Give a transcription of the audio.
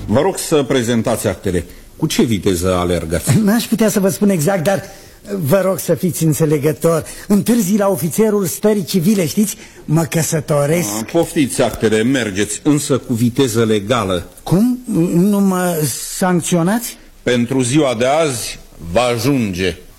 Vă rog să prezentați actele. Cu ce viteză alergați? N-aș putea să vă spun exact, dar vă rog să fiți înțelegător. Întârzi la ofițerul stării civile, știți? Mă căsătoresc. Poftiți actele, mergeți, însă cu viteză legală. Cum? Nu mă sancționați? Pentru ziua de azi va ajunge.